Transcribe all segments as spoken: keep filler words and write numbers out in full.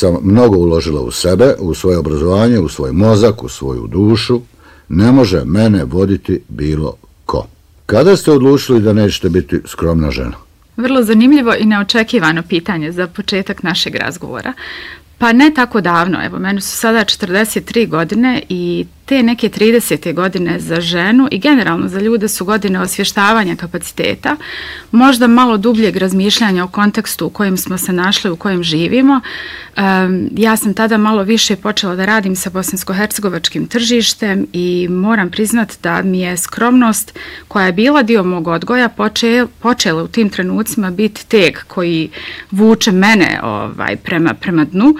sam mnogo uložila u sebe, u svoje obrazovanje, u svoj mozak, u svoju dušu. Ne može mene voditi bilo ko. Kada ste odlučili da nećete biti skromna žena? Vrlo zanimljivo i neočekivano pitanje za početak našeg razgovora. Pa ne tako davno, evo, meni su sada četrdeset tri godine i te neke tridesete godine za ženu i generalno za ljude su godine osvještavanja kapaciteta, možda malo dubljeg razmišljanja o kontekstu u kojem smo se našli, u kojem živimo. Um, ja sam tada malo više počela da radim sa bosansko-hercegovačkim tržištem i moram priznati da mi je skromnost koja je bila dio mog odgoja počela, počela u tim trenucima biti teg koji vuče mene ovaj, prema, prema dnu.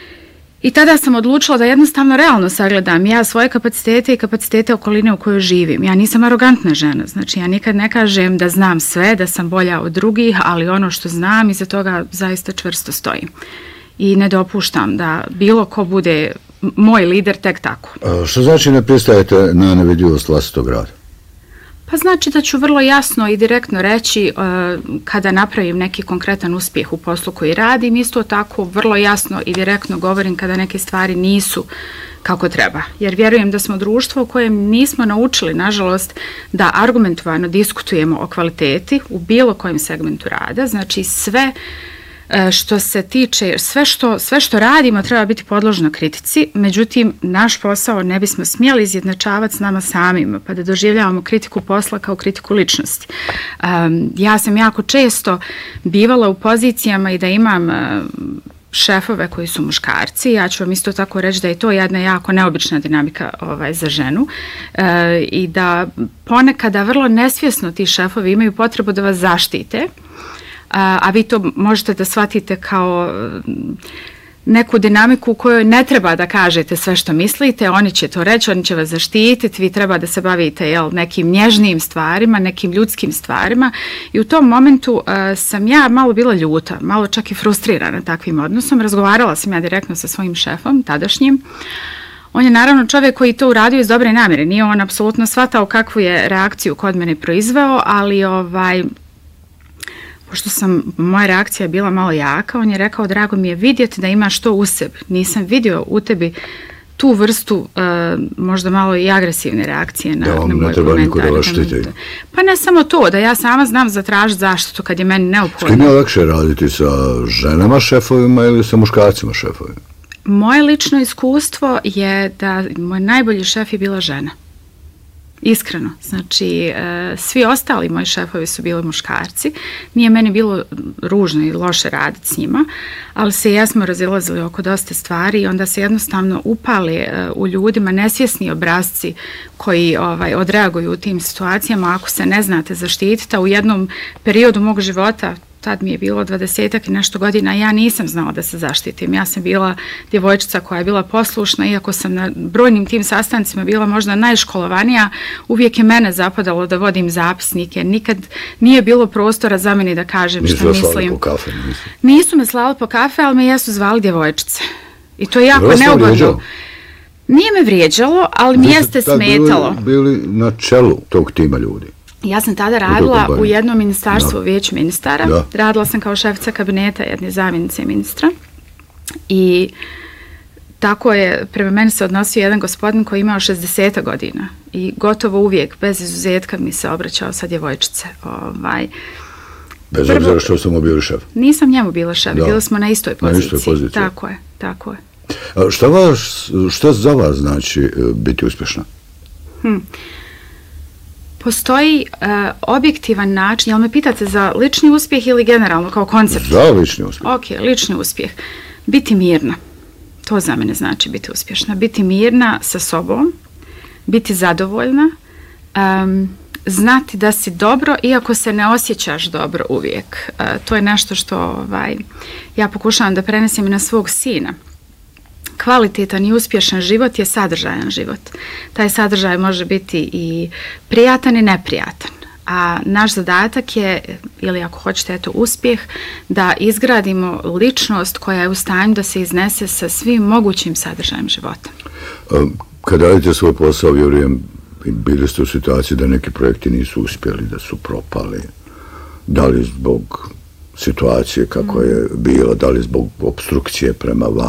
I tada sam odlučila da jednostavno realno sagledam ja svoje kapacitete i kapacitete okoline u kojoj živim. Ja nisam arogantna žena, znači ja nikad ne kažem da znam sve, da sam bolja od drugih, ali ono što znam iza toga zaista čvrsto stojim. I ne dopuštam da bilo ko bude moj lider tek tako. A što znači ne pristajete na nevidljivost vlastitog rada? Pa znači da ću vrlo jasno i direktno reći uh, kada napravim neki konkretan uspjeh u poslu koji radim, isto tako vrlo jasno i direktno govorim kada neke stvari nisu kako treba. Jer vjerujem da smo društvo u kojem nismo naučili, nažalost, da argumentovano diskutujemo o kvaliteti u bilo kojem segmentu rada. Znači sve što se tiče, sve što, sve što radimo treba biti podložno kritici, međutim, naš posao ne bismo smjeli izjednačavati s nama samima, pa da doživljavamo kritiku posla kao kritiku ličnosti. Um, ja sam jako često bivala u pozicijama i da imam uh, šefove koji su muškarci, ja ću vam isto tako reći da je to jedna jako neobična dinamika ovaj, za ženu uh, i da ponekada vrlo nesvjesno ti šefovi imaju potrebu da vas zaštite, a vi to možete da shvatite kao neku dinamiku u kojoj ne treba da kažete sve što mislite, oni će to reći, oni će vas zaštititi, vi treba da se bavite jel, nekim nježnijim stvarima, nekim ljudskim stvarima i u tom momentu uh, sam ja malo bila ljuta, malo čak i frustrirana takvim odnosom. Razgovarala sam ja direktno sa svojim šefom, tadašnjim. On je naravno čovjek koji to uradio iz dobre namjere, nije on apsolutno shvatao kakvu je reakciju kod mene proizveo, ali ovaj... pošto sam, moja reakcija je bila malo jaka, on je rekao, drago mi je vidjeti da imaš to u sebi. Nisam vidio u tebi tu vrstu uh, možda malo i agresivne reakcije na, da, na moj komentar. Pa ne samo to, da ja sama znam zatražiti zaštitu kad je meni neophodno. S kim je lakše raditi sa ženama šefovima ili sa muškarcima šefovima? Moje lično iskustvo je da moj najbolji šef je bila žena. Iskreno, znači svi ostali moji šefovi su bili muškarci, nije meni bilo ružno i loše raditi s njima, ali se jesmo razilazili oko dosta stvari i onda se jednostavno upali u ljudima nesvjesni obrazci koji ovaj, odreaguju u tim situacijama ako se ne znate zaštititi. U jednom periodu mog života, tad mi je bilo dvadesetak i nešto godina, ja nisam znala da se zaštitim. Ja sam bila djevojčica koja je bila poslušna, iako sam na brojnim tim sastancima bila možda najškolovanija, uvijek je mene zapadalo da vodim zapisnike. Nikad nije bilo prostora za meni da kažem nisu što mislim. Nisu slali po kafe? Nisu. nisu me slali po kafe, ali me jesu zvali djevojčice. I to je jako neugodno. Nije me vrijeđalo, ali mi jeste smetalo. Bili, bili na čelu tog tima ljudi. Ja sam tada radila u jednom ministarstvu, u vijeću ministara. Da. Radila sam kao šefica kabineta jedne zamjenice ministra. I tako je, prema meni se odnosio jedan gospodin koji imao šezdeset godina. I gotovo uvijek, bez izuzetka, mi se obraćao sa djevojčice. Ovaj, bez Prvo, obzira što sam mu bili šef? Nisam njemu bila šef, da. Bili smo na istoj poziciji. Na istoj poziciji. Tako je, tako je. A šta, vas, šta za vas znači biti uspješna? Hm. Postoji uh, objektivan način, jel me pitate za lični uspjeh ili generalno kao koncept? Za lični uspjeh. Ok, lični uspjeh. Biti mirna. To za mene znači biti uspješna. Biti mirna sa sobom, biti zadovoljna, um, znati da si dobro, iako se ne osjećaš dobro uvijek. Uh, to je nešto što ovaj, ja pokušavam da prenesem i na svog sina. Kvalitetan i uspješan život je sadržajan život. Taj sadržaj može biti i prijatan i neprijatan. A naš zadatak je, ili ako hoćete, eto, uspjeh, da izgradimo ličnost koja je u stanju da se iznese sa svim mogućim sadržajem života. Kada radite svoj posao, vjerujem, bili ste u situaciji da neki projekti nisu uspjeli, da su propali. Da li zbog situacije kako je bila, da li zbog obstrukcije prema vama?